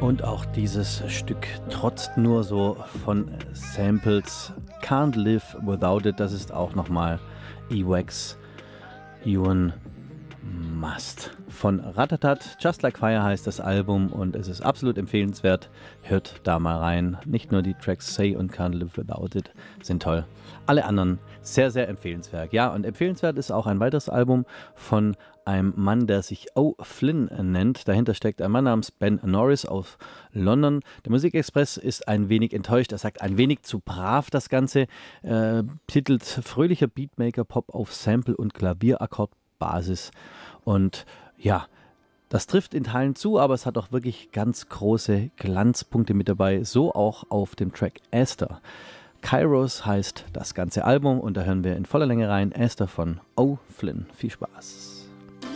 Und auch dieses Stück trotzt nur so von Samples. Can't Live Without It, das ist auch nochmal Ewax, Ewan Must. Von Ratatat, Just Like Fire heißt das Album und es ist absolut empfehlenswert. Hört da mal rein. Nicht nur die Tracks Say und Can't Live Without It sind toll. Alle anderen sehr, sehr empfehlenswert. Ja, und empfehlenswert ist auch ein weiteres Album von einem Mann, der sich O. Flynn nennt. Dahinter steckt ein Mann namens Ben Norris aus London. Der Musikexpress ist ein wenig enttäuscht. Er sagt, ein wenig zu brav das Ganze. Titelt fröhlicher Beatmaker, Pop auf Sample- und Klavierakkordbasis. Und ja, das trifft in Teilen zu, aber es hat auch wirklich ganz große Glanzpunkte mit dabei. So auch auf dem Track Esther. Kairos heißt das ganze Album und da hören wir in voller Länge rein. Esther von O. Flynn. Viel Spaß.